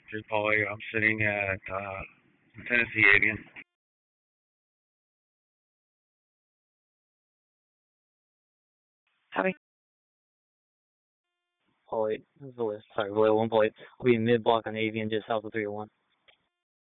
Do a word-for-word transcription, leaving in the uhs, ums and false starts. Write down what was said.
Drew Pauly. I'm sitting at uh, Tennessee Avian. Copy. Void, Void, sorry, Void one Void. I'll be in mid block on Avian just south of three oh one.